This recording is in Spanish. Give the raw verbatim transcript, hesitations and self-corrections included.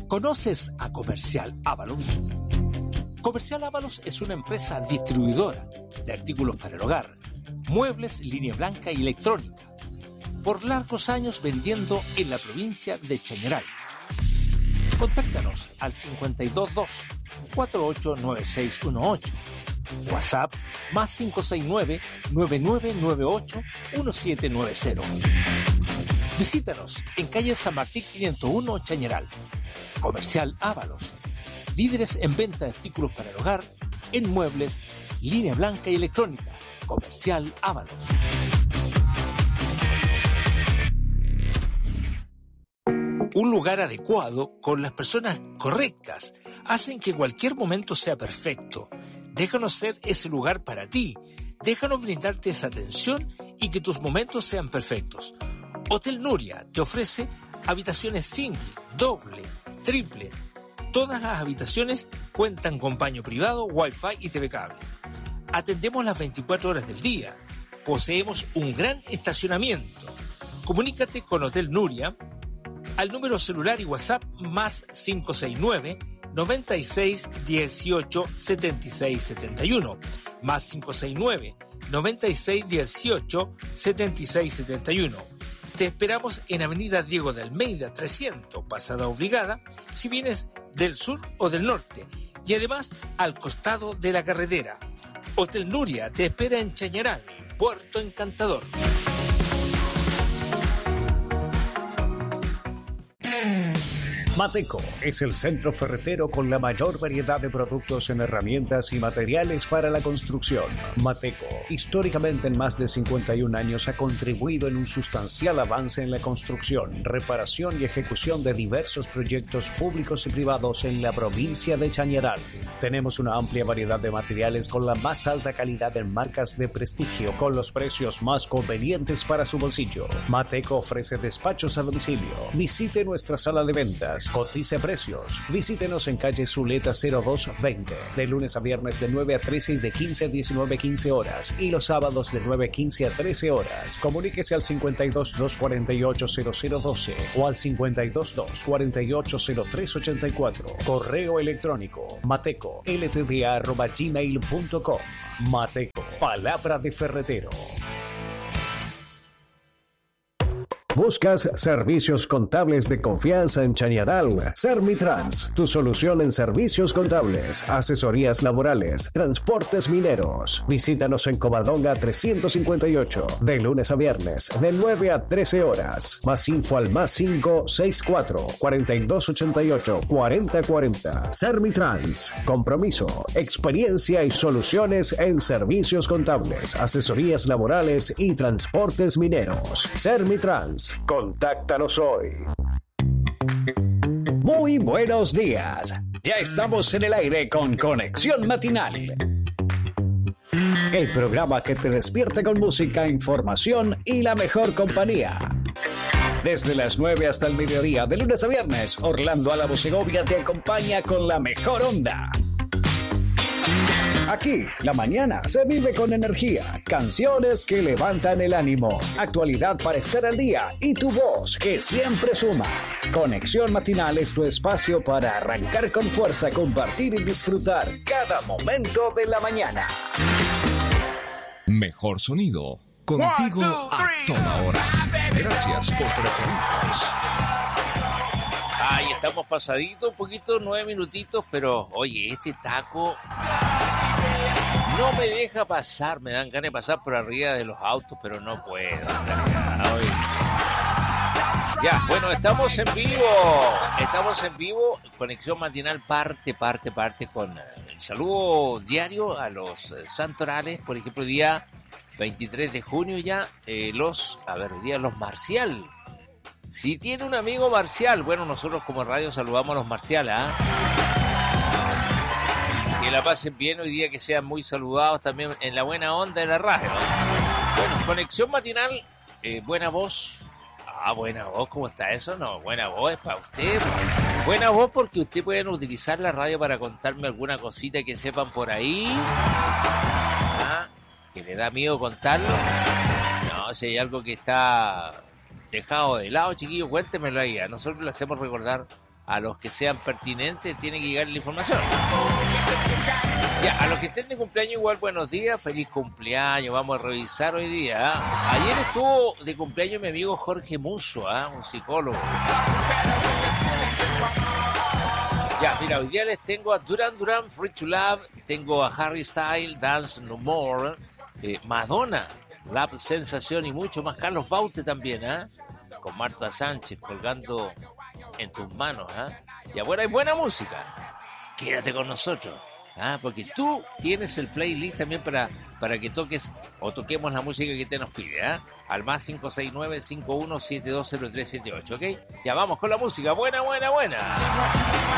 ¿Conoces a Comercial Ávalos? Comercial Ávalos es una empresa distribuidora de artículos para el hogar, muebles, línea blanca y electrónica, por largos años vendiendo en la provincia de Chañaral. Contáctanos al cincuenta y dos dos, cuarenta y ocho, noventa y seis dieciocho, WhatsApp más cinco seis nueve, nueve nueve nueve ocho, uno siete nueve cero. Visítanos en calle San Martín quinientos uno, Chañaral. Comercial Ávalos, líderes en venta de artículos para el hogar, en muebles, línea blanca y electrónica. Comercial Ávalos. Un lugar adecuado con las personas correctas hacen que cualquier momento sea perfecto. Déjanos ser ese lugar para ti. Déjanos brindarte esa atención y que tus momentos sean perfectos. Hotel Nuria te ofrece habitaciones single, doble, triple. Todas las habitaciones cuentan con baño privado, wifi y T V cable. Atendemos las veinticuatro horas del día. Poseemos un gran estacionamiento. Comunícate con Hotel Nuria al número celular y WhatsApp más cinco seis nueve, noventa y seis, dieciocho, setenta y seis setenta y uno, más cinco seis nueve, noventa y seis, dieciocho, setenta y seis setenta y uno. Te esperamos en Avenida Diego de Almeida trescientos, Pasada Obligada, si vienes del sur o del norte, y además al costado de la carretera. Hotel Nuria te espera en Chañaral, Puerto Encantador. Mateco es el centro ferretero con la mayor variedad de productos en herramientas y materiales para la construcción. Mateco, históricamente en más de cincuenta y un años, ha contribuido en un sustancial avance en la construcción, reparación y ejecución de diversos proyectos públicos y privados en la provincia de Chañaral. Tenemos una amplia variedad de materiales con la más alta calidad en marcas de prestigio, con los precios más convenientes para su bolsillo. Mateco ofrece despachos a domicilio. Visite nuestra sala de ventas. Cotice precios. Visítenos en calle Zuleta cero dos veinte, de lunes a viernes de nueve a trece y de quince a diecinueve quince horas, y los sábados de nueve quince a trece horas. Comuníquese al cincuenta y dos, dos cuarenta y ocho, cero cero doce o al cincuenta y dos, dos cuarenta y ocho, cero tres ochenta y cuatro. Correo electrónico mateco l t d a arroba gmail punto com. Mateco, palabra de ferretero. ¿Buscas servicios contables de confianza en Chañaral? Sermitrans, tu solución en servicios contables, asesorías laborales, transportes mineros. Visítanos en Covadonga trescientos cincuenta y ocho, de lunes a viernes, de nueve a trece horas. Más info al más cinco seis cuatro, cuarenta y dos ochenta y ocho, cuarenta cuarenta. Sermitrans, compromiso, experiencia y soluciones en servicios contables, asesorías laborales y transportes mineros. Sermitrans. Contáctanos hoy. Muy buenos días. Ya estamos en el aire con Conexión Matinal. El programa que te despierta con música, información y la mejor compañía. Desde las nueve hasta el mediodía, de lunes a viernes, Orlando Álamo Segovia te acompaña con la mejor onda. Aquí, la mañana se vive con energía, canciones que levantan el ánimo, actualidad para estar al día y tu voz que siempre suma. Conexión Matinal es tu espacio para arrancar con fuerza, compartir y disfrutar cada momento de la mañana. Mejor sonido, contigo One, two, a toda hora. Gracias por preferirnos. Ahí estamos pasaditos, un poquito, nueve minutitos, pero oye, este taco no me deja pasar, me dan ganas de pasar por arriba de los autos, pero no puedo. Ya, bueno, estamos en vivo, estamos en vivo, Conexión Matinal parte, parte, parte con el saludo diario a los santorales, por ejemplo, día veintitrés de junio ya, eh, los, a ver, día los Marcial. Si tiene un amigo Marcial, bueno, nosotros como radio saludamos a los Marcial, ¿ah? ¿eh? Que la pasen bien hoy día, que sean muy saludados también en la buena onda de la radio. Bueno, Conexión Matinal, eh, buena voz. Ah, buena voz, ¿cómo está eso? No, buena voz es para usted. Buena voz porque usted pueden utilizar la radio para contarme alguna cosita que sepan por ahí. ¿Ah? ¿Que le da miedo contarlo? No, si hay algo que está dejado de lado, chiquillos, cuéntemelo ahí. A nosotros le hacemos recordar a los que sean pertinentes tiene que llegar la información. Ya, a los que estén de cumpleaños igual buenos días, feliz cumpleaños, vamos a revisar hoy día. ¿eh? Ayer estuvo de cumpleaños mi amigo Jorge Musso, ¿eh? un psicólogo. Ya, mira, hoy día les tengo a Duran Duran, Free to Love, tengo a Harry Styles, Dance No More, eh, Madonna, Love Sensación y mucho más. Carlos Baute también, ¿eh? con Marta Sánchez colgando en tus manos. ¿eh? Y ahora hay buena música. Quédate con nosotros, ¿eh? porque tú tienes el playlist también para, para que toques o toquemos la música que te nos pide. ¿eh? Al más cinco seis nueve, cinco uno siete dos cero tres siete ocho, ¿ok? Ya vamos con la música. Buena, buena, buena.